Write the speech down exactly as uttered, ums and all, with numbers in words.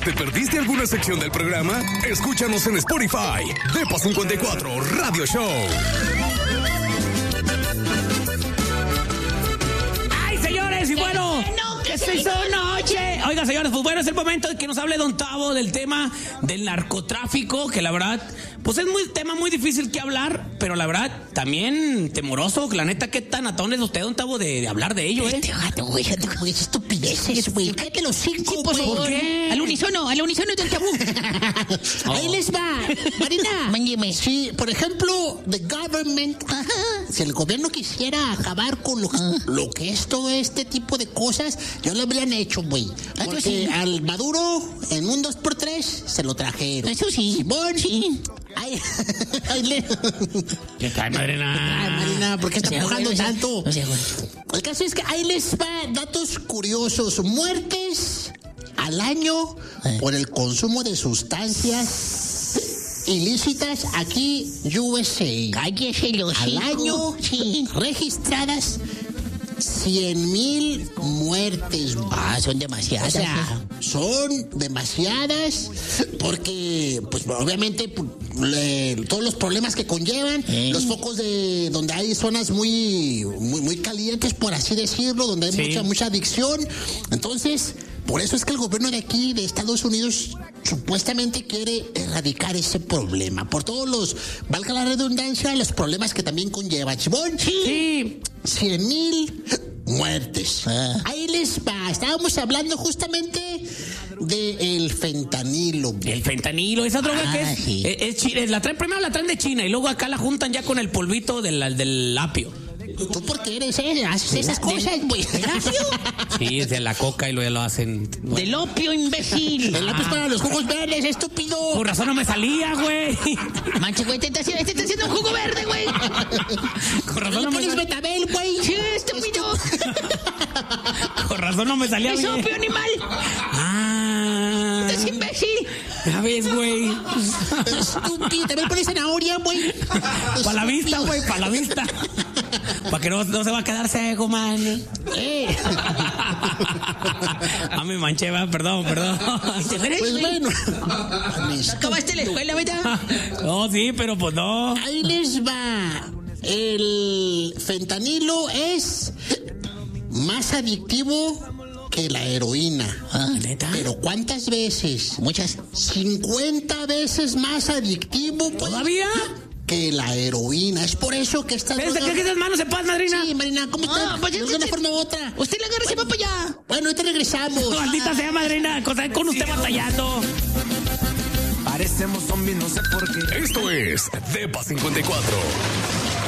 ¿Te perdiste alguna sección del programa? Escúchanos en Spotify. Depa cincuenta y cuatro Radio Show. ¡Ay, señores! Y bueno, que se hizo noche. Oiga, señores, pues bueno, es el momento de que nos hable Don Tavo del tema del narcotráfico, que la verdad, pues es un tema muy difícil que hablar, pero la verdad, también temoroso. La neta, ¿qué tan atón es usted, Don Tavo, de, de hablar de ello, eh? Este gato, güey, güey, es estupideces, güey. Cállate los cinco, pues, ¿por qué? Al unísono, al unísono del tabú. Oh. Ahí les va. Marina, mándeme. Si, por ejemplo, the government, ajá, si el gobierno quisiera acabar con lo, lo que es todo este tipo de cosas, ya lo habrían hecho, güey. Porque sí, al Maduro, en un dos por tres, se lo trajeron. Eso sí. Simón, sí. Ay, ay, le... ¿Qué tal, Marina? Ay, Marina, ¿por qué está empujando tanto? No sé, güey. El caso es que ahí les va datos curiosos. Muertes al año eh. por el consumo de sustancias ilícitas aquí U S A. Cállese los al año sí. registradas cien mil muertes. Ah, son demasiadas. O sea, son demasiadas porque, pues, obviamente, le, todos los problemas que conllevan, eh. los focos de donde hay zonas muy, muy, muy calientes, por así decirlo, donde hay sí. mucha, mucha adicción. Entonces, por eso es que el gobierno de aquí, de Estados Unidos, supuestamente quiere erradicar ese problema. Por todos los, valga la redundancia, los problemas que también conlleva. ¿Chibón? Sí. cien mil muertes. Ah. Ahí les va. Estábamos hablando justamente del fentanilo. El fentanilo, esa droga ah, que es, sí. es, es, es la traen, primero la traen de China y luego acá la juntan ya con el polvito del, del apio. ¿Tú por qué eres, eh? Haces esas cosas, güey. ¿El apio? Sí, es de la coca y luego ya lo hacen. Bueno. Del opio, imbécil. El apio es para los jugos verdes, estúpido. Por razón no me salía, güey. Manche, güey, te está haciendo, te está haciendo un jugo verde, güey. Con razón no, no me salía. Betabel, güey. Sí, estúpido. Con razón no me salía es bien. Es opio, animal. Ah. Estás imbécil. Ya ves, güey. Estúpido. También pones zanahoria, güey. Para la vista, güey, para la vista. Para que no, no se va a quedar seco, man. Eh. Ah, me manché, va, perdón, perdón. Pues bueno. ¿Acabaste la escuela, verdad? No, sí, pero pues no. Ahí les va. El fentanilo es más adictivo que la heroína. Ah, ¿neta? Pero ¿cuántas veces? Muchas. cincuenta veces más adictivo. ¿Todavía? Que la heroína. Es por eso que está... ¿Pero droga... que esas manos en paz, madrina? Sí, Marina, ¿cómo está? Ah, pues de una forma u otra. Usted la agarra y se va para allá. Bueno, ahorita regresamos. No, maldita ah. sea, madrina, cosa con usted batallando. Parecemos zombies, no sé por qué. Esto es Depa cincuenta y cuatro.